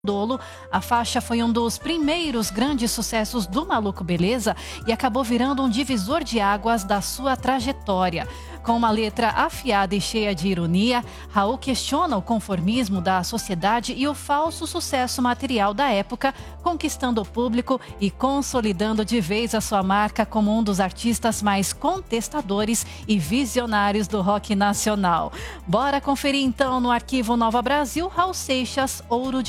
Dolo, a faixa foi um dos primeiros grandes sucessos do Maluco Beleza e acabou virando um divisor de águas da sua trajetória. Com uma letra afiada e cheia de ironia, Raul questiona o conformismo da sociedade e o falso sucesso material da época, conquistando o público e consolidando de vez a sua marca como um dos artistas mais contestadores e visionários do rock nacional. Bora conferir então no arquivo Nova Brasil, Raul Seixas, Ouro de